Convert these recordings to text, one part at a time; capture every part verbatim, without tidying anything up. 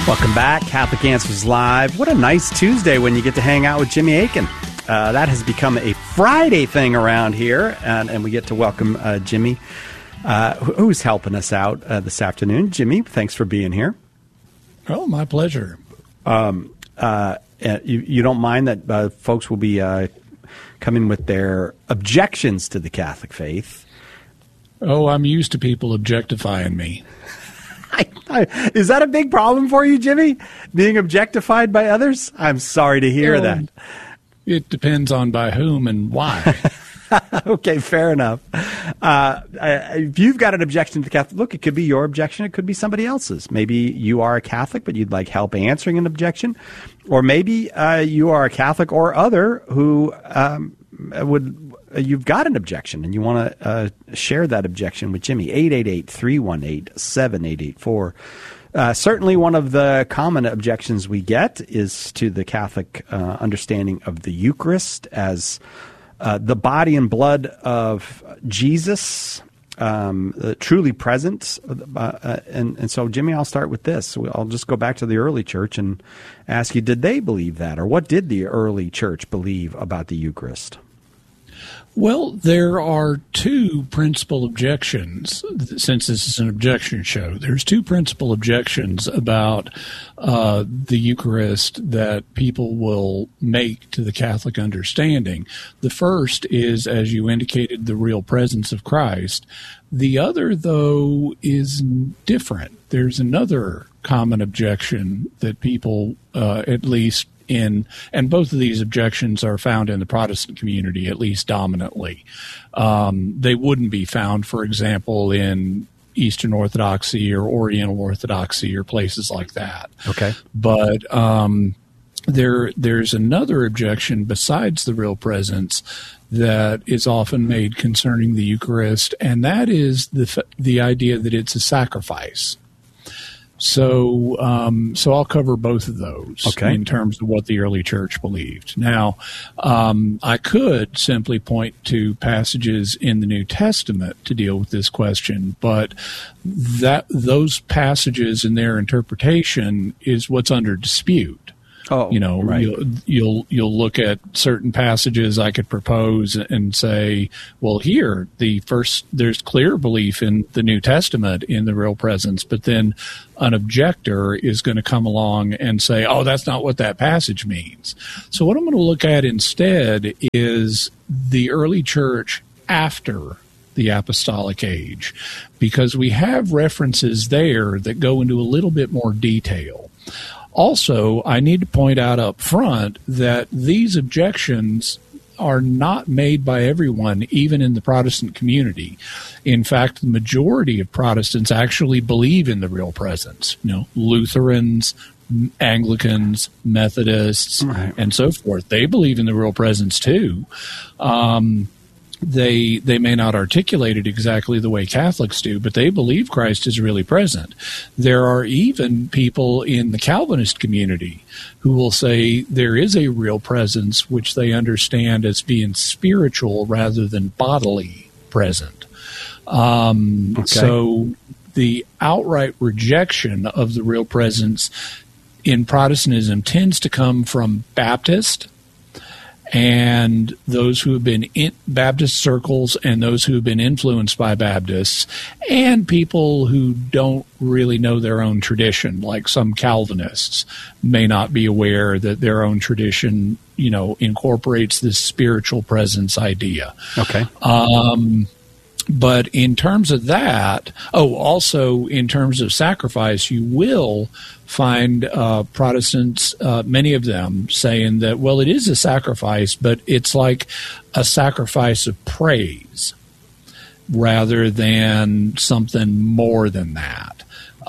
Welcome back, Catholic Answers Live. What a nice Tuesday when you get to hang out with Jimmy Akin. Uh, that has become a Friday thing around here, and, and we get to welcome uh, Jimmy, uh, who's helping us out uh, this afternoon. Jimmy, thanks for being here. Oh, my pleasure. Um, uh, you, you don't mind that uh, folks will be uh, coming with their objections to the Catholic faith? Oh, I'm used to people objectifying me. I, I, is that a big problem for you, Jimmy? Being objectified by others? I'm sorry to hear well, that. It depends on by whom and why. Okay, fair enough. Uh, if you've got an objection to the Catholic, look, it could be your objection. It could be somebody else's. Maybe you are a Catholic, but you'd like help answering an objection. Or maybe uh, you are a Catholic or other who um, would... you've got an objection and you want to uh, share that objection with Jimmy. eight eight eight, three one eight, seven eight eight four. Uh, certainly one of the common objections we get is to the Catholic uh, understanding of the Eucharist as uh, the body and blood of Jesus, um, uh, truly present. Uh, and, and so, Jimmy, I'll start with this. I'll just go back to the early church and ask you, did they believe that? Or what did the early church believe about the Eucharist? Well, there are two principal objections, since this is an objection show. There's two principal objections about uh, the Eucharist that people will make to the Catholic understanding. The first is, as you indicated, the real presence of Christ. The other, though, is different. There's another common objection that people, uh, at least in, and both of these objections are found in the Protestant community, at least dominantly. Um, they wouldn't be found, for example, in Eastern Orthodoxy or Oriental Orthodoxy or places like that. Okay. But um, there, there's another objection besides the real presence that is often made concerning the Eucharist, and that is the the idea that it's a sacrifice. So, um, so I'll cover both of those okay. in terms of what the early church believed. Now, um, I could simply point to passages in the New Testament to deal with this question, but that those passages and their interpretation is what's under dispute. Oh, you know, right. you'll, you'll you'll look at certain passages I could propose and say, well, here the first there's clear belief in the New Testament in the real presence, but then an objector is going to come along and say, oh, that's not what that passage means. So what I'm going to look at instead is the early church after the apostolic age, because we have references there that go into a little bit more detail. Also, I need to point out up front that these objections are not made by everyone, even in the Protestant community. In fact, the majority of Protestants actually believe in the real presence. You know, Lutherans, Anglicans, Methodists, right. and so forth. They believe in the real presence too. Um, They they may not articulate it exactly the way Catholics do, but they believe Christ is really present. There are even people in the Calvinist community who will say there is a real presence which they understand as being spiritual rather than bodily present. Um, okay. So the outright rejection of the real presence in Protestantism tends to come from Baptist and those who have been in Baptist circles and those who have been influenced by Baptists, and people who don't really know their own tradition, like some Calvinists may not be aware that their own tradition, you know, incorporates this spiritual presence idea. Okay. Um, but in terms of that, oh, also in terms of sacrifice, you will find uh, Protestants, uh, many of them, saying that, well, it is a sacrifice, but it's like a sacrifice of praise rather than something more than that.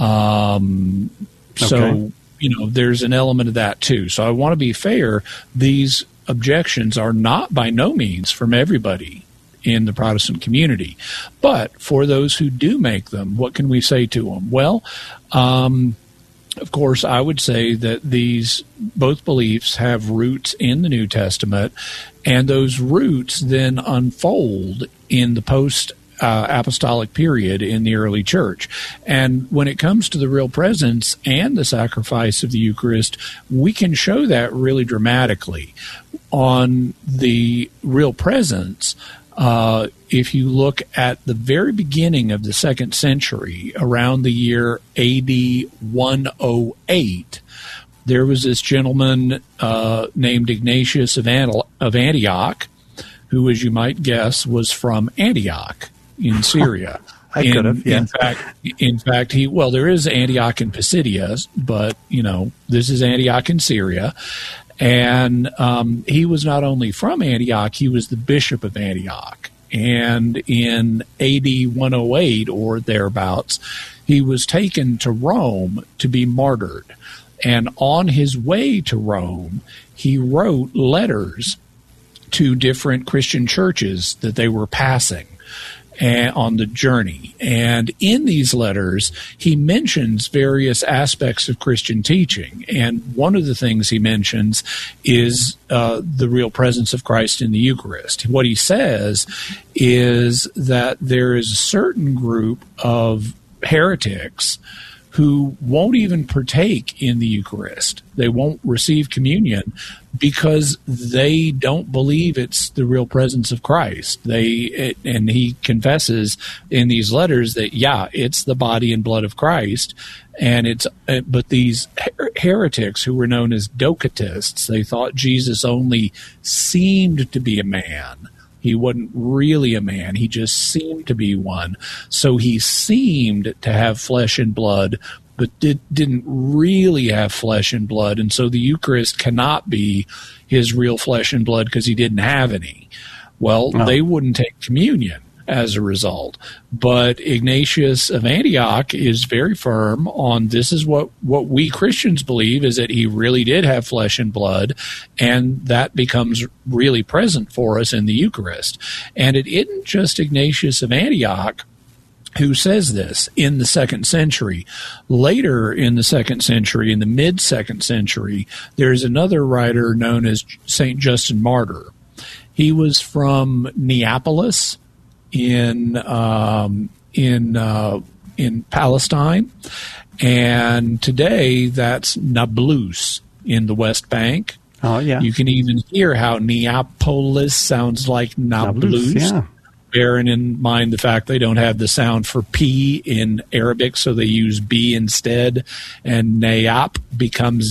Um, so, okay. you know, there's an element of that too. So I want to be fair. These objections are not by no means from everybody in the Protestant community. But for those who do make them, what can we say to them? Well, um, of course, I would say that these both beliefs have roots in the New Testament, and those roots then unfold in the post uh, apostolic period in the early church. And when it comes to the real presence and the sacrifice of the Eucharist, we can show that really dramatically. On the real presence, uh, if you look at the very beginning of the second century, around the year A D one oh eight, there was this gentleman uh, named Ignatius of, Ant- of Antioch, who, as you might guess, was from Antioch in Syria. I in, could have, yes. In fact, in fact, he well, there is Antioch in Pisidia, but you know, this is Antioch in Syria, and um, he was not only from Antioch, he was the bishop of Antioch. And in A D one oh eight or thereabouts, he was taken to Rome to be martyred. And on his way to Rome, he wrote letters to different Christian churches that they were passing and, on the journey. And in these letters, he mentions various aspects of Christian teaching. And one of the things he mentions is uh, the real presence of Christ in the Eucharist. What he says is that there is a certain group of heretics who won't even partake in the Eucharist. They won't receive communion because they don't believe it's the real presence of Christ. They it, and he confesses in these letters that, yeah, it's the body and blood of Christ, and it's but these her- heretics who were known as Docetists, they thought Jesus only seemed to be a man. He wasn't really a man. He just seemed to be one. So he seemed to have flesh and blood, but did, didn't really have flesh and blood. And so the Eucharist cannot be his real flesh and blood because he didn't have any. Well, oh. They wouldn't take communion as a result. But Ignatius of Antioch is very firm on this is what, what we Christians believe, is that he really did have flesh and blood, and that becomes really present for us in the Eucharist. And it isn't just Ignatius of Antioch who says this in the second century. Later in the second century, in the mid-second century, there's another writer known as Saint Justin Martyr. He was from Neapolis, in um, in uh, in Palestine, and today that's Nablus in the West Bank. Oh yeah, you can even hear how Neapolis sounds like Nablus. Nablus yeah. Bearing in mind the fact they don't have the sound for P in Arabic, so they use B instead, and Naap becomes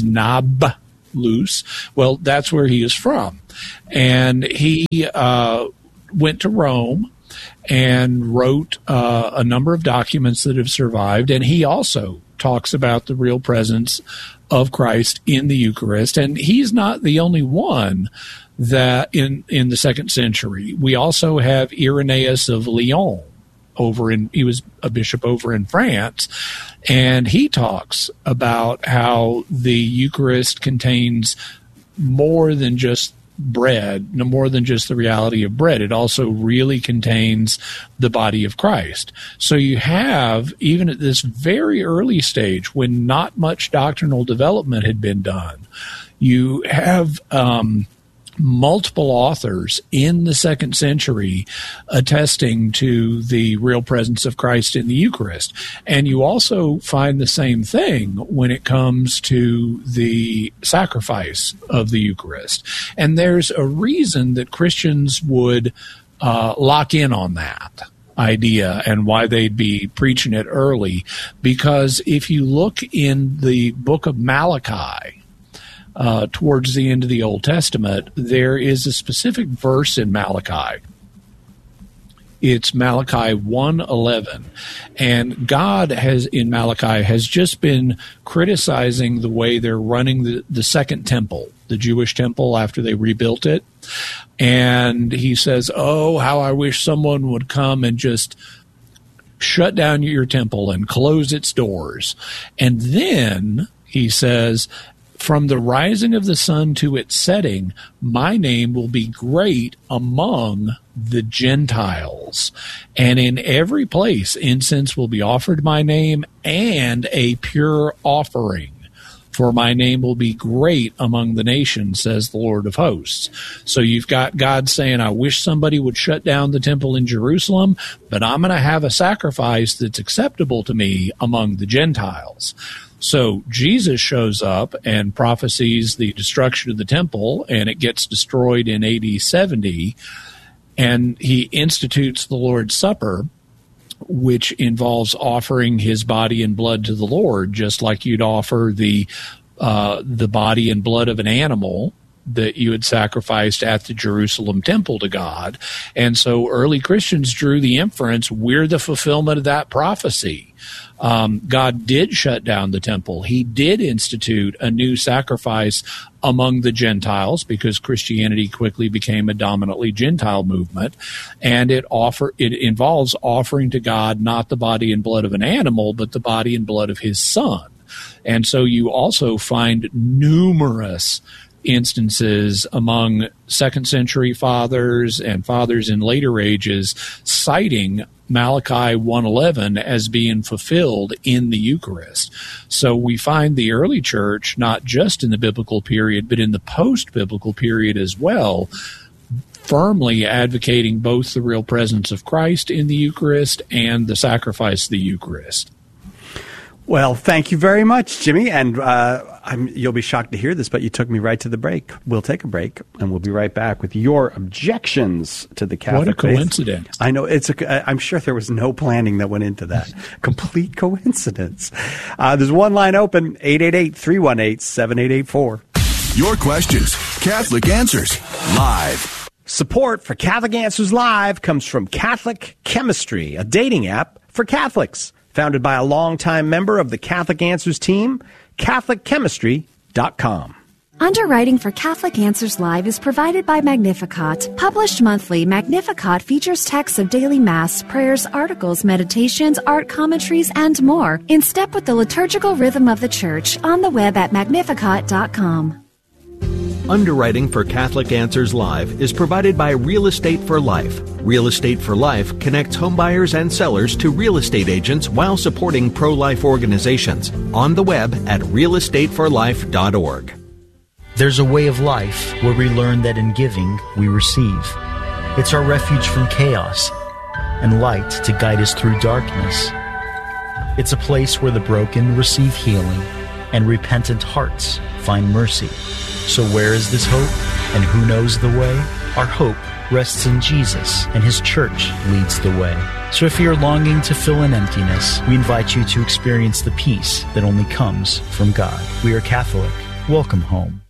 Nablus. Well, that's where he is from, and he uh, went to Rome and wrote uh, a number of documents that have survived. And he also talks about the real presence of Christ in the Eucharist. And he's not the only one that in, in the second century. We also have Irenaeus of Lyon over in, he was a bishop over in France. And he talks about how the Eucharist contains more than just bread, no more than just the reality of bread. It also really contains the body of Christ. So you have, even at this very early stage, when not much doctrinal development had been done, you have um, multiple authors in the second century attesting to the real presence of Christ in the Eucharist. And you also find the same thing when it comes to the sacrifice of the Eucharist. And there's a reason that Christians would uh, lock in on that idea and why they'd be preaching it early. Because if you look in the book of Malachi, Uh, towards the end of the Old Testament, there is a specific verse in Malachi. It's Malachi one eleven. And God has, in Malachi, has just been criticizing the way they're running the, the second temple, the Jewish temple, after they rebuilt it. And he says, oh, how I wish someone would come and just shut down your temple and close its doors. And then he says, from the rising of the sun to its setting, my name will be great among the Gentiles. And in every place, incense will be offered my name and a pure offering. for my name will be great among the nations, says the Lord of hosts. So you've got God saying, I wish somebody would shut down the temple in Jerusalem, but I'm going to have a sacrifice that's acceptable to me among the Gentiles. So Jesus shows up and prophesies the destruction of the temple, and it gets destroyed in A D seventy, and he institutes the Lord's Supper, which involves offering his body and blood to the Lord, just like you'd offer the uh, the body and blood of an animal that you had sacrificed at the Jerusalem temple to God. And so early Christians drew the inference, we're the fulfillment of that prophecy. Um, God did shut down the temple. He did institute a new sacrifice among the Gentiles, because Christianity quickly became a dominantly Gentile movement, and it offer it involves offering to God not the body and blood of an animal, but the body and blood of his Son. And so you also find numerous instances among second century fathers and fathers in later ages citing Malachi one eleven as being fulfilled in the Eucharist. So we find the early church, not just in the biblical period, but in the post-biblical period as well, firmly advocating both the real presence of Christ in the Eucharist and the sacrifice of the Eucharist. Well, thank you very much, Jimmy. And uh, I'm, you'll be shocked to hear this, but you took me right to the break. We'll take a break, and we'll be right back with your objections to the Catholic faith. What a coincidence. I know. It's a, I'm sure there was no planning that went into that. Complete coincidence. Uh, there's one line open, eight eight eight, three one eight, seven eight eight four. Your questions, Catholic Answers, live. Support for Catholic Answers Live comes from Catholic Chemistry, a dating app for Catholics. Founded by a longtime member of the Catholic Answers team, Catholic Chemistry dot com. Underwriting for Catholic Answers Live is provided by Magnificat. Published monthly, Magnificat features texts of daily Mass, prayers, articles, meditations, art commentaries, and more, in step with the liturgical rhythm of the Church, on the web at Magnificat dot com. Underwriting for Catholic Answers Live is provided by Real Estate for Life. Real Estate for Life connects homebuyers and sellers to real estate agents while supporting pro-life organizations. On the web at real estate for life dot org. There's a way of life where we learn that in giving, we receive. It's our refuge from chaos and light to guide us through darkness. It's a place where the broken receive healing and repentant hearts find mercy. So where is this hope, and who knows the way? Our hope rests in Jesus, and His Church leads the way. So if you're longing to fill an emptiness, we invite you to experience the peace that only comes from God. We are Catholic. Welcome home.